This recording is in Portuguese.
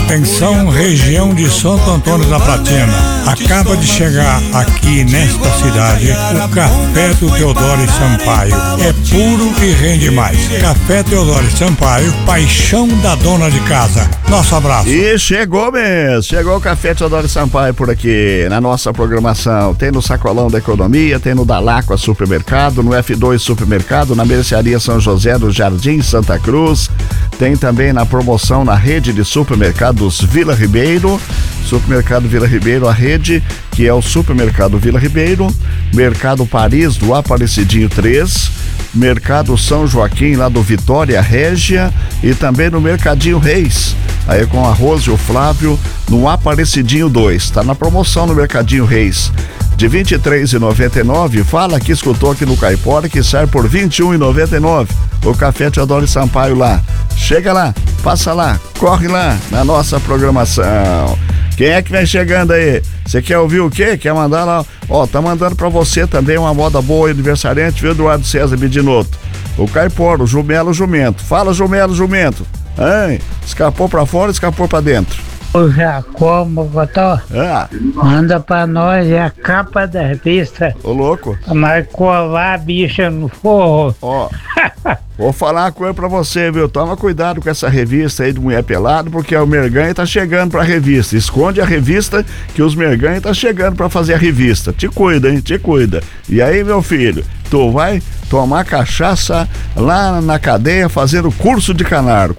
Atenção, região de Santo Antônio da Platina. Acaba de chegar aqui nesta cidade o Café do Teodoro Sampaio. É puro e rende mais. Café Teodoro Sampaio, paixão da dona de casa. Nosso abraço. E chegou mesmo, chegou o Café Teodoro Sampaio por aqui, na nossa programação. Tem no Sacolão da Economia, tem no Dalacqua Supermercado, no F2 Supermercado, na Mercearia São José do Jardim Santa Cruz. Tem também na promoção na rede de supermercados Vila Ribeiro, Supermercado Vila Ribeiro, a rede que é o Supermercado Vila Ribeiro, Mercado Paris do Aparecidinho 3, Mercado São Joaquim lá do Vitória Régia e também no Mercadinho Reis, aí com a Rose e o Flávio no Aparecidinho 2, tá na promoção no Mercadinho Reis. De R$ 23,99, fala que escutou aqui no Caipora que sai por R$ 21,99. O Café Teodoro Sampaio lá. Chega lá, passa lá, corre lá na nossa programação. Quem é que vem chegando aí? Você quer ouvir o quê? Quer mandar lá? Ó, tá mandando pra você também uma moda boa aniversariante, viu, Eduardo César Bidinotto? O Caipora, o Jumelo Jumento. Fala, Jumelo Jumento. Hein? Escapou pra fora, escapou pra dentro. Ô Jacó, Mocotó, manda pra nós a capa da revista. Ô louco. Marcou lá a bicha no forro. Ó, vou falar uma coisa pra você, viu? Toma cuidado com essa revista aí do Mulher Pelado, porque o Merganha tá chegando pra revista. Esconde a revista que os Merganha tá chegando pra fazer a revista. Te cuida, hein? Te cuida. E aí, meu filho, tu vai tomar cachaça lá na cadeia fazendo curso de canário.